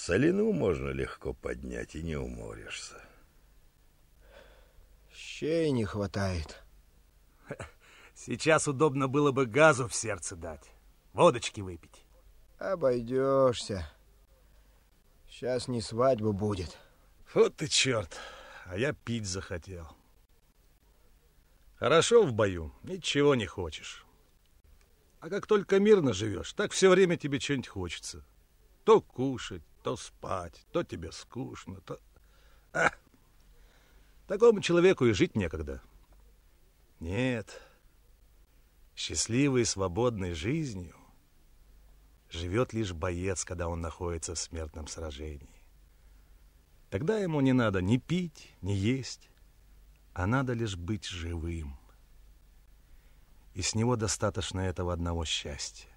Целину можно легко поднять, и не уморишься. Щей не хватает. Сейчас удобно было бы газу в сердце дать. Водочки выпить. Обойдешься. Сейчас не свадьба будет. Вот ты черт, а я пить захотел. Хорошо в бою, ничего не хочешь. А как только мирно живешь, так все время тебе что-нибудь хочется. То кушать, то спать, то тебе скучно, то... Такому человеку и жить некогда. Нет, счастливой и свободной жизнью живет лишь боец, когда он находится в смертном сражении. Тогда ему не надо ни пить, ни есть, а надо лишь быть живым. И с него достаточно этого одного счастья.